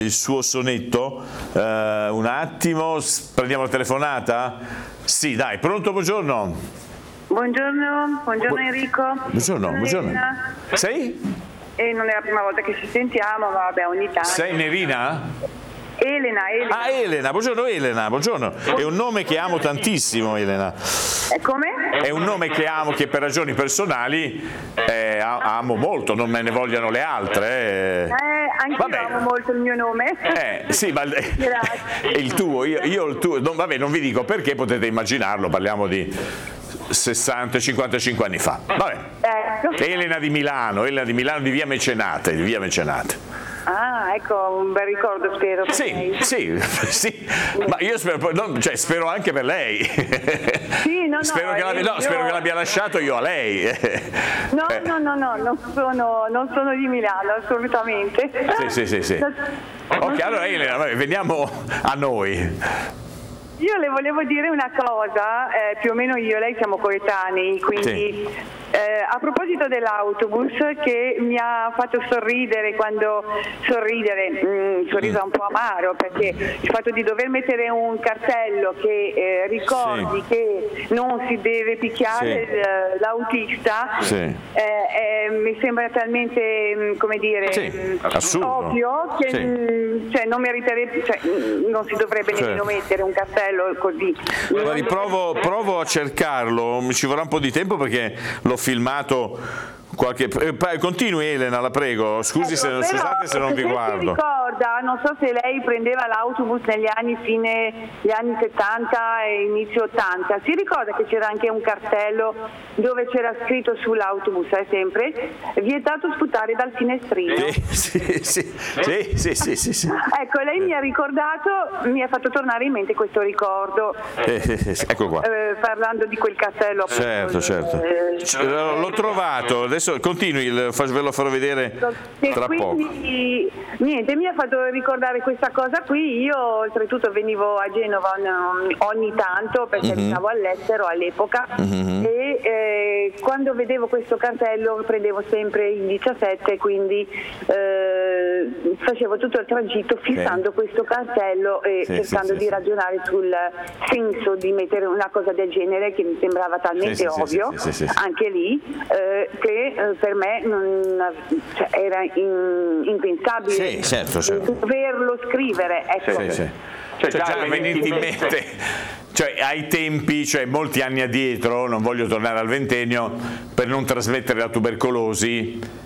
il suo sonetto. Un attimo, prendiamo la telefonata? Sì, dai, pronto, buongiorno. Buongiorno Enrico. Buongiorno. Elena. Sei? Non è la prima volta che ci sentiamo, ma vabbè, ogni tanto. Sei Nerina? Elena. Ah, Elena, buongiorno Elena, buongiorno. È un nome che amo tantissimo, Elena. Come? È un nome che amo, che per ragioni personali amo molto, non me ne vogliano le altre. Anche io amo molto il mio nome. Sì, ma il tuo, io il tuo, non vi dico perché, potete immaginarlo, parliamo di 55 anni fa. Vabbè. Ecco. Elena di Milano, di via Mecenate, Ah, ecco, un bel ricordo, spero. Sì, ma io spero anche per lei. Sì, spero che l'abbia lasciato io a lei. No, non sono di Milano, assolutamente. Sì. Ok, allora Elena, veniamo a noi. Io le volevo dire una cosa, più o meno io e lei siamo coetanei, quindi sì. A proposito dell'autobus che mi ha fatto sorridere un sorriso un po' amaro, perché il fatto di dover mettere un cartello che ricordi che non si deve picchiare l'autista, mi sembra talmente, come dire, ovvio che cioè, non meriterebbe, non si dovrebbe nemmeno mettere un cartello così. Guardi, provo a cercarlo, mi ci vorrà un po' di tempo perché l'ho filmato continui Elena, la prego, scusate se non vi guardo. Si ricorda, non so se lei prendeva l'autobus negli anni gli anni 70 e inizio 80, si ricorda che c'era anche un cartello dove c'era scritto sull'autobus, sempre vietato sputare dal finestrino. Sì. Ecco, lei mi ha fatto tornare in mente questo ricordo. Ecco qua. Parlando di quel cartello. Certo. L'ho trovato, adesso continui, ve lo farò vedere tra poco. Niente, mi ha fatto ricordare questa cosa qui. Io oltretutto venivo a Genova ogni tanto perché stavo all'estero all'epoca e quando vedevo questo cartello prendevo sempre il 17, quindi facevo tutto il tragitto fissando questo cartello e cercando di ragionare sul senso di mettere una cosa del genere, che mi sembrava talmente ovvio anche lì che per me era impensabile doverlo scrivere. Ecco. Già venite in mente, ai tempi, molti anni addietro, non voglio tornare al ventennio, per non trasmettere la tubercolosi,